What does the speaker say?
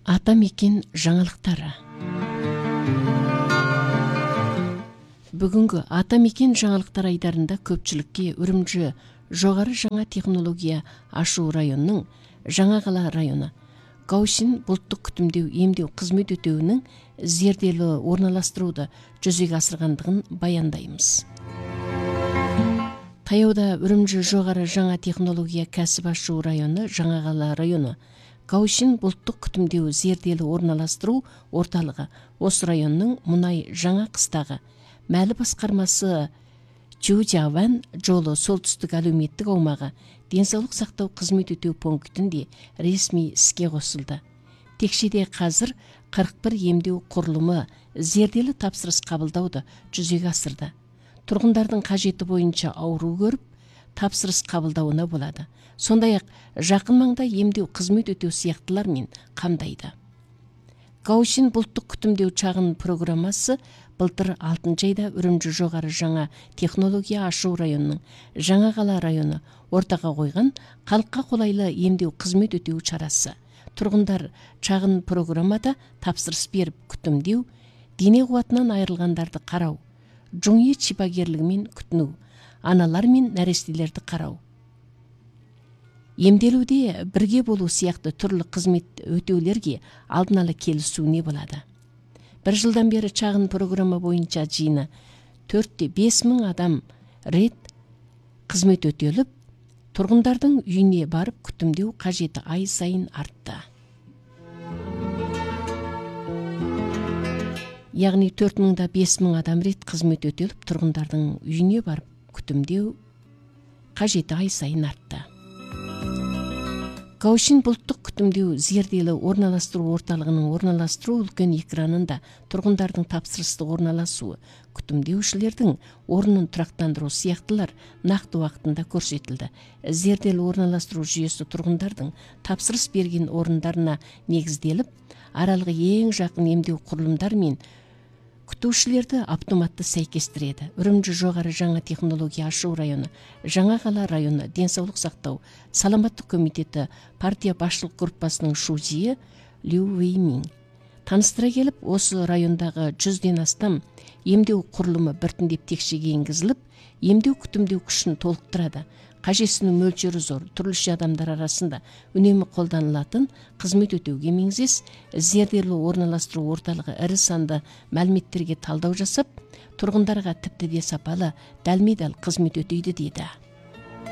Атамекен жаңалықтары. Бүгінгі Атамекен жаңалықтар айдарында көпчілікке Үрімжі жоғары жаңа технология ашу районының Жаңақала районы Гаусин бұлттық күтімдеу емдеу қызмет өтеуінің зерделі орналастыруды жүзеге асырғандығын баяндаймыз. Таяуда Үрімжі жоғары жаңа технология кәсіп ашу районы Жаңақала районы Гаусин бұлттық күтімдеу зерделі орналастыру орталығы осы районның мұнай жаңа қыстағы мәлі басқармасы Чудяван жолы солтүстік әлеуметтік аумағы денсаулық сақтау қызмет өтеу пунктінде ресми іске қосылды. Текшеде қазір 41 емдеу құрылымы зерделі тапсырыс қабылдауды жүзеге асырды. Тұрғындардың қажеті бойынша ауру көріп, тапсырыс қабылдауына болады. Сондай-ақ жақын маңда емдеу қызмет өтеу сияқтылармен қамдайды. Гаусин бұлттық күтімдеу шағын программасы былтыр 6 айда Үрімжі жоғары жаңа технология ашу районының Жаңақала районы ортаға қойған халыққа қолайлы емдеу қызмет өтеу шарасы. Тұрғындар шағын программада тапсырыс беріп күтімдеу, дене қуатынан айырылғандарды қарау, жұңе шипагерлігімен күтіну, аналар мен нәрестелерді қарау, емделуде бірге болу сияқты түрлі қызмет өтеулерге алдын ала келісуіне болады. Бір жылдан бері шағын программа бойынша жиыны 4-5 мың адам рет қызмет өтеліп, тұрғындардың үйіне барып күтімдеу қажеті ай сайын артты. Яғни 4 мыңда 5 мың адам рет қызмет өтеліп, тұрғындардың үйіне барып күтімдеу қажеті ай сайын артты. Гаусин бұлттық күтімдеу зерделі орналастыру орталығының орналастыру үлкен экранында тұрғындардың тапсырысты орналасуы, күтімдеушілердің орнын тұрақтандыру сияқтылар нақты уақытында көрсетілді. Зерделі орналастыру жүйесі тұрғындардың тапсырыс берген орындарына негізделіп, аралығы ең жақын емдеу құрылымдар мен күтушілерді автоматты сәйкестіреді. Үрімжі жоғары жаңа технология ашу районы, Жаңақала районы денсаулық сақтау саламаттық комитеті партия басшылық группасының шузиі Лю Веймин таныстыра келіп, осы райондағы 100-ден астам емдеу құрылымы біртіндеп текшеге енгізіліп, емдеу күтімдеу күшін толықтырады. Қажетінің мөлшері зор, түрліше адамдар арасында үнемі қолданылатын қызмет өтеуге меңзес, зерделі орналастыру орталығы ірі санды мәліметтерге талдау жасап, тұрғындарға тіпті де сапалы, дәлме-дәл қызмет өтейді дейді.